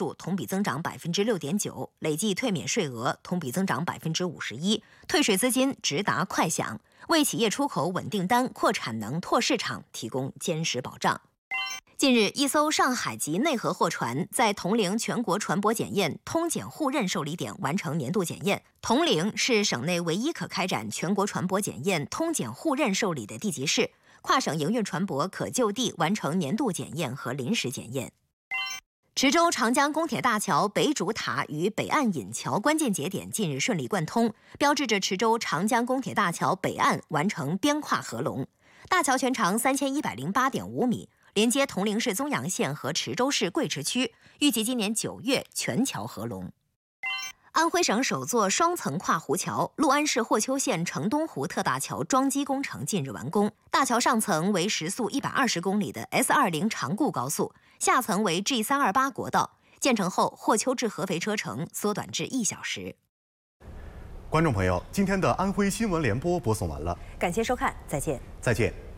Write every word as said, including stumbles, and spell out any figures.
数同比增长百分之六点九，累计退免税额同比增长百分之五十一，退税资金直达快享，为企业出口稳订单、扩产能、拓市场提供坚实保障。近日，一艘上海籍内河货船在铜陵全国船舶检验通检互认受理点完成年度检验。铜陵是省内唯一可开展全国船舶检验通检互认受理的地级市，跨省营运船舶可就地完成年度检验和临时检验。池州长江公铁大桥北主塔与北岸引桥关键节点近日顺利贯通，标志着池州长江公铁大桥北岸完成边跨合龙。大桥全长三千一百零八点五米，连接铜陵市宗阳县和池州市贵池区，预计今年九月全桥合龙。安徽省首座双层跨湖桥六安市霍丘县城东湖特大桥桩基工程近日完工，大桥上层为时速一百二十公里的 S 二十 长固高速，下层为 G 三二八国道。建成后，霍丘至合肥车程缩短至一小时。 观众朋友，今天的安徽新闻联播播送完了， 感谢收看，再见。 再见。